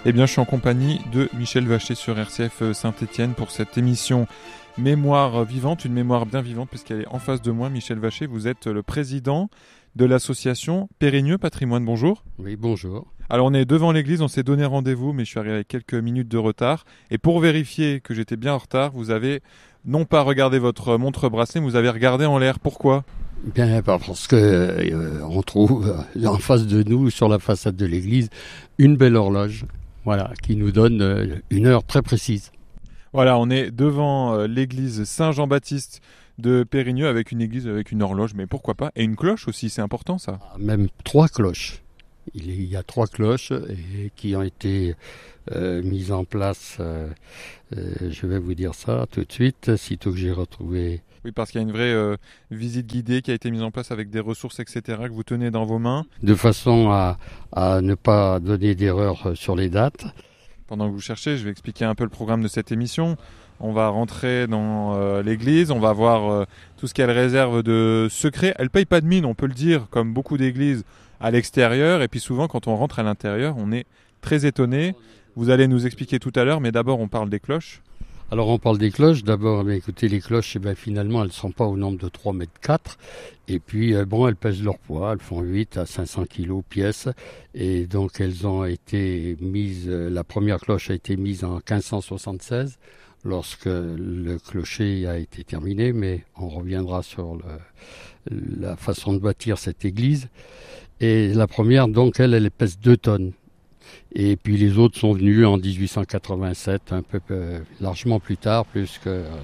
Eh bien, je suis en compagnie de Michel Vacher sur RCF Saint-Étienne pour cette émission Mémoire vivante, une mémoire bien vivante puisqu'elle est en face de moi. Michel Vacher, vous êtes le président de l'association Périgneux Patrimoine. Bonjour. Oui, bonjour. Alors, on est devant l'église, on s'est donné rendez-vous, mais je suis arrivé avec quelques minutes de retard. Et pour vérifier que j'étais bien en retard, vous avez non pas regardé votre montre bracelet, mais vous avez regardé en l'air. Pourquoi ? Bien, parce que on trouve en face de nous, sur la façade de l'église, une belle horloge, voilà, qui nous donne une heure très précise. Voilà, on est devant l'église Saint-Jean-Baptiste de Périgneux avec une église avec une horloge, mais pourquoi pas ? Et une cloche aussi, c'est important ça. Même 3 cloches. Il y a 3 cloches qui ont été mises en place. Je vais vous dire ça tout de suite, sitôt que j'ai retrouvé. Oui, parce qu'il y a une vraie visite guidée qui a été mise en place avec des ressources, etc., que vous tenez dans vos mains. De façon à ne pas donner d'erreur sur les dates. Pendant que vous cherchez, je vais expliquer un peu le programme de cette émission. On va rentrer dans l'église, on va voir tout ce qu'elle réserve de secrets. Elle paye pas de mine, on peut le dire, comme beaucoup d'églises à l'extérieur. Et puis souvent, quand on rentre à l'intérieur, on est très étonné. Vous allez nous expliquer tout à l'heure, mais d'abord, on parle des cloches. Alors on parle des cloches, d'abord, mais écoutez, les cloches, finalement, elles ne sont pas au nombre de 3,4 mètres. Et puis, elles pèsent leur poids, elles font 8 à 500 kilos pièce. Et donc, elles ont été mises, la première cloche a été mise en 1576, lorsque le clocher a été terminé, mais on reviendra sur la façon de bâtir cette église. Et la première, donc, elle pèse 2 tonnes. Et puis les autres sont venus en 1887, un peu largement plus tard, plus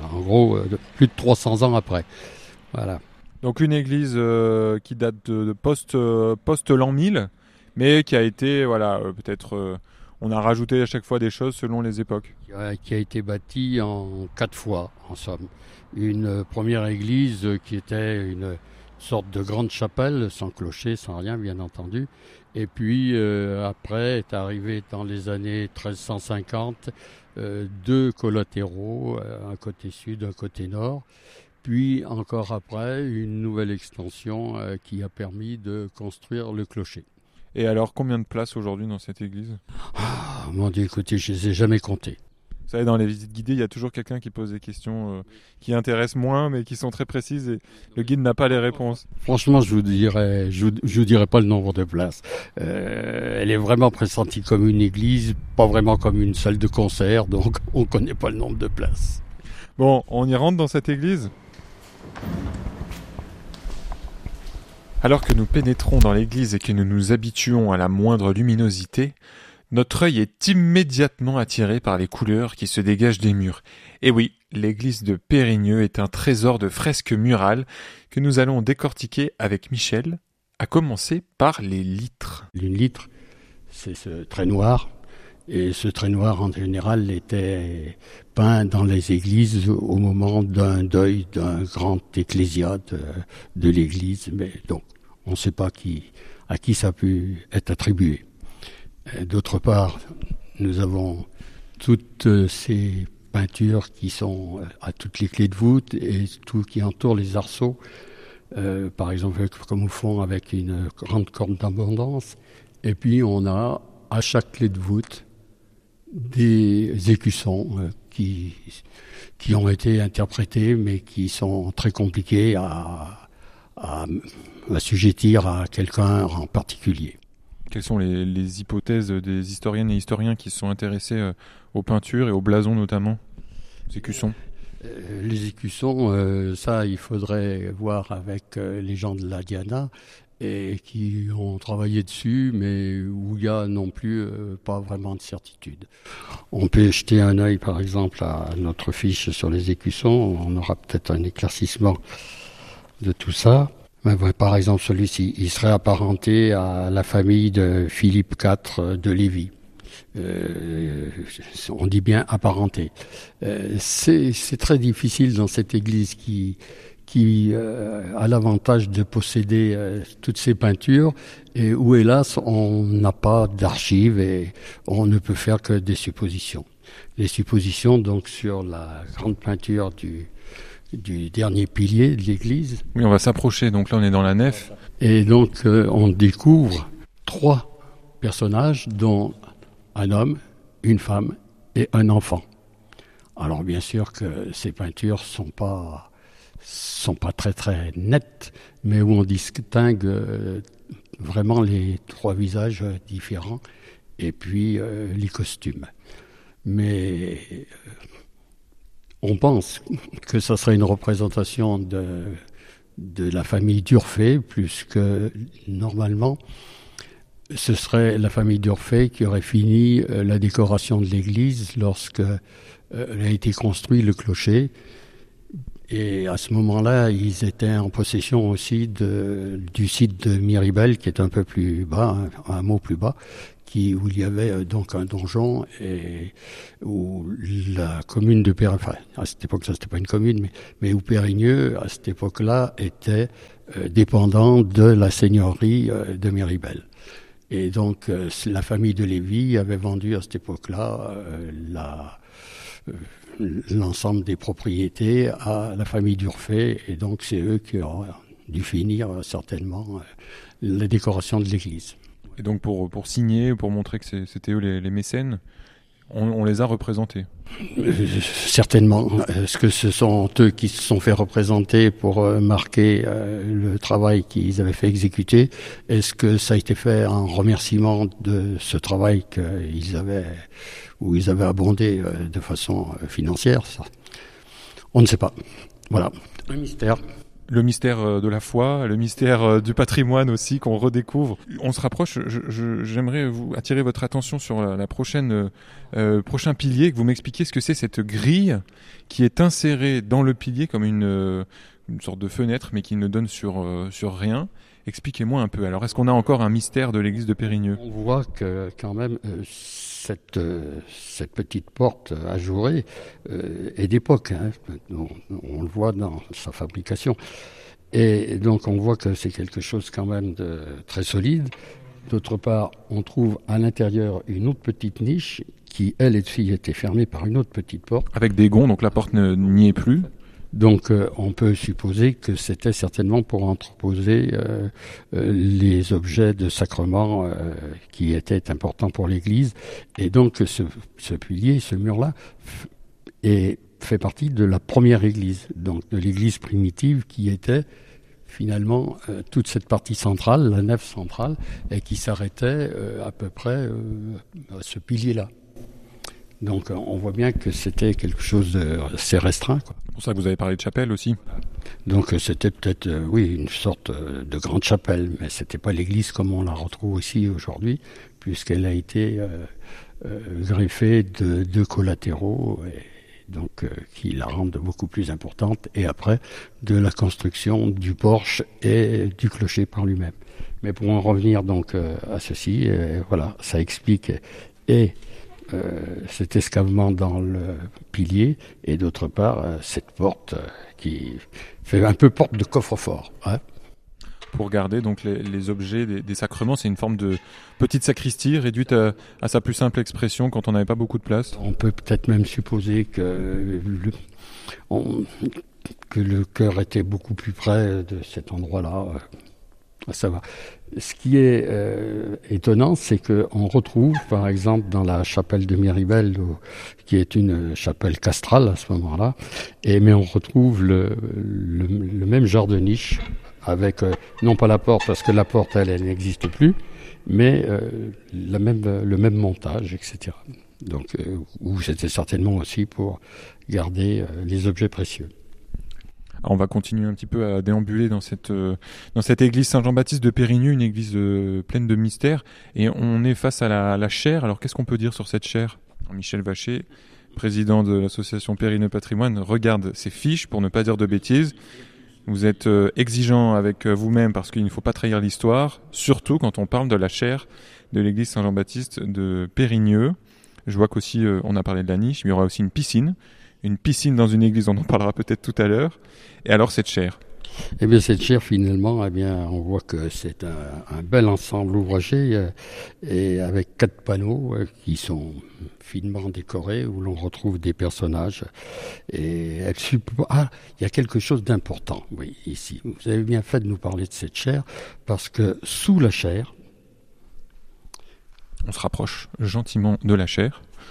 de 300 ans après. Voilà. Donc une église qui date de post l'an 1000, mais qui a été, peut-être, on a rajouté à chaque fois des choses selon les époques. Qui a été bâtie en 4 fois, en somme. Une première église qui était une sorte de grande chapelle, sans clocher, sans rien, bien entendu. Et puis après est arrivé dans les années 1350 2 collatéraux, un côté sud, un côté nord. Puis encore après une nouvelle extension qui a permis de construire le clocher. Et alors combien de places aujourd'hui dans cette église ? Mon Dieu, écoutez, je ne les ai jamais comptés. Vous savez, dans les visites guidées, il y a toujours quelqu'un qui pose des questions qui intéressent moins, mais qui sont très précises, et le guide n'a pas les réponses. Franchement, je vous dirais pas le nombre de places. Elle est vraiment pressentie comme une église, pas vraiment comme une salle de concert, donc on connaît pas le nombre de places. Bon, on y rentre dans cette église ? Alors que nous pénétrons dans l'église et que nous nous habituons à la moindre luminosité, notre œil est immédiatement attiré par les couleurs qui se dégagent des murs. Et oui, l'église de Périgneux est un trésor de fresques murales que nous allons décortiquer avec Michel, à commencer par les litres. Une litre, c'est ce trait noir. Et ce trait noir, en général, était peint dans les églises au moment d'un deuil d'un grand ecclésiade de l'église. Mais donc, on ne sait pas à qui ça a pu être attribué. D'autre part, nous avons toutes ces peintures qui sont à toutes les clés de voûte et tout qui entoure les arceaux. Par exemple, comme au fond avec une grande corne d'abondance. Et puis on a à chaque clé de voûte des écussons qui ont été interprétés mais qui sont très compliqués à assujettir à quelqu'un en particulier. Quelles sont les hypothèses des historiennes et historiens qui se sont intéressés aux peintures et aux blasons notamment, aux écussons ? Les écussons, ça il faudrait voir avec les gens de la Diana et qui ont travaillé dessus, mais où il y a non plus pas vraiment de certitude. On peut jeter un œil par exemple à notre fiche sur les écussons, on aura peut-être un éclaircissement de tout ça. Par exemple, celui-ci, il serait apparenté à la famille de Philippe IV de Lévis. On dit bien apparenté. C'est très difficile dans cette église qui a l'avantage de posséder toutes ces peintures et où, hélas, on n'a pas d'archives et on ne peut faire que des suppositions. Les suppositions, donc, sur la grande peinture du dernier pilier de l'église. Oui, on va s'approcher, donc là on est dans la nef. Et donc on découvre 3 personnages, dont un homme, une femme et un enfant. Alors bien sûr que ces peintures sont pas très très nettes, mais où on distingue vraiment les trois visages différents et puis les costumes. Mais on pense que ça serait une représentation de la famille d'Urfé, plus que normalement ce serait la famille d'Urfé qui aurait fini la décoration de l'église lorsque a été construit le clocher. Et à ce moment-là, ils étaient en possession aussi du site de Miribel, qui est un peu plus bas, un mot plus bas, où il y avait donc un donjon et où la commune de Périgneux, enfin à cette époque, ça c'était pas une commune, mais où Périgneux, à cette époque-là, était dépendant de la seigneurie de Miribel. Et donc la famille de Lévy avait vendu à cette époque-là l'ensemble des propriétés à la famille d'Urfé, et donc c'est eux qui ont dû finir certainement la décoration de l'église. Et donc pour signer, pour montrer que c'était eux les mécènes, on les a représentés. Certainement. Est-ce que ce sont eux qui se sont fait représenter pour marquer le travail qu'ils avaient fait exécuter? Est-ce que ça a été fait en remerciement de ce travail où ils avaient abondé de façon financière? Ça, on ne sait pas. Voilà, un mystère. Le mystère de la foi, le mystère du patrimoine aussi qu'on redécouvre. On se rapproche, j'aimerais vous attirer votre attention sur la prochain pilier, que vous m'expliquiez ce que c'est cette grille qui est insérée dans le pilier comme une sorte de fenêtre mais qui ne donne sur rien. Expliquez-moi un peu. Alors est-ce qu'on a encore un mystère de l'église de Périgneux? On voit que quand même cette petite porte ajourée est d'époque, hein. On le voit dans sa fabrication. Et donc on voit que c'est quelque chose quand même de très solide. D'autre part, on trouve à l'intérieur une autre petite niche qui, elle aussi, était fermée par une autre petite porte. Avec des gonds, donc la porte n'y est plus. Donc on peut supposer que c'était certainement pour entreposer les objets de sacrement qui étaient importants pour l'Église. Et donc ce pilier, ce mur-là, fait partie de la première Église, donc de l'Église primitive qui était finalement toute cette partie centrale, la nef centrale, et qui s'arrêtait à peu près à ce pilier-là. Donc on voit bien que c'était quelque chose d'assez restreint, quoi. C'est pour ça que vous avez parlé de chapelle aussi. Donc c'était peut-être, une sorte de grande chapelle, mais c'était pas l'église comme on la retrouve ici aujourd'hui, puisqu'elle a été greffée de deux collatéraux, et donc qui la rendent beaucoup plus importante, et après de la construction du porche et du clocher par lui-même. Mais pour en revenir donc à ceci, voilà, ça explique cet escavement dans le pilier, et d'autre part cette porte qui fait un peu porte de coffre-fort, hein. Pour garder donc les objets des sacrements, c'est une forme de petite sacristie réduite à sa plus simple expression quand on n'avait pas beaucoup de place. On peut peut-être même supposer que le chœur était beaucoup plus près de cet endroit-là. Ça va. Ce qui est étonnant, c'est qu'on retrouve, par exemple, dans la chapelle de Miribel, qui est une chapelle castrale à ce moment-là, mais on retrouve le même genre de niche, avec, non pas la porte, parce que la porte, elle n'existe plus, mais le même montage, etc. Donc, où c'était certainement aussi pour garder les objets précieux. Alors on va continuer un petit peu à déambuler dans cette église Saint-Jean-Baptiste de Périgneux, une église pleine de mystères. Et on est face à la chaire. Alors qu'est-ce qu'on peut dire sur cette chaire? Michel Vacher, président de l'association Périgneux Patrimoine, regarde ses fiches pour ne pas dire de bêtises. Vous êtes exigeant avec vous-même parce qu'il ne faut pas trahir l'histoire, surtout quand on parle de la chaire de l'église Saint-Jean-Baptiste de Périgneux. Je vois qu'aussi, on a parlé de la niche, mais il y aura aussi une piscine. Une piscine dans une église, on en parlera peut-être tout à l'heure. Et alors cette chaire? Eh bien cette chaire finalement, on voit que c'est un bel ensemble ouvragé et avec 4 panneaux qui sont finement décorés où l'on retrouve des personnages. Et il y a quelque chose d'important, oui, ici. Vous avez bien fait de nous parler de cette chaire parce que sous la chaire, on se rapproche gentiment de la chaire.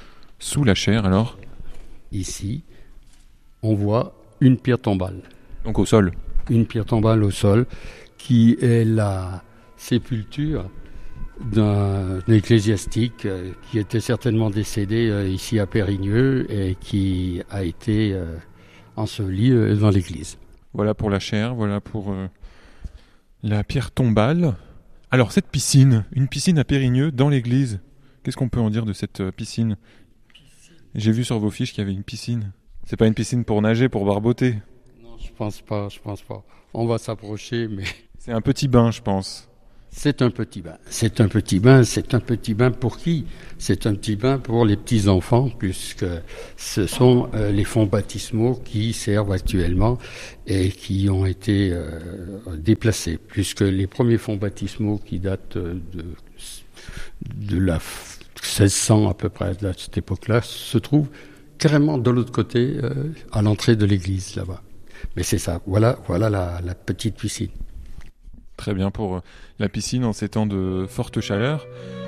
Sous la chaire alors? Ici, on voit une pierre tombale. Donc au sol? Une pierre tombale au sol qui est la sépulture d'un ecclésiastique qui était certainement décédé ici à Périgneux et qui a été enseveli dans l'église. Voilà pour la chaire, voilà pour la pierre tombale. Alors cette piscine, une piscine à Périgneux dans l'église, qu'est-ce qu'on peut en dire de cette piscine? J'ai vu sur vos fiches qu'il y avait une piscine. C'est pas une piscine pour nager, pour barboter? Non, je pense pas. On va s'approcher, mais... C'est un petit bain, je pense. C'est un petit bain. C'est un petit bain pour qui? C'est un petit bain pour les petits-enfants, puisque ce sont les fonts baptismaux qui servent actuellement et qui ont été déplacés, puisque les premiers fonts baptismaux qui datent de la 1600 à peu près, de cette époque-là, se trouvent carrément de l'autre côté, à l'entrée de l'église, là-bas. Mais c'est ça, voilà la petite piscine. Très bien pour la piscine en ces temps de forte chaleur.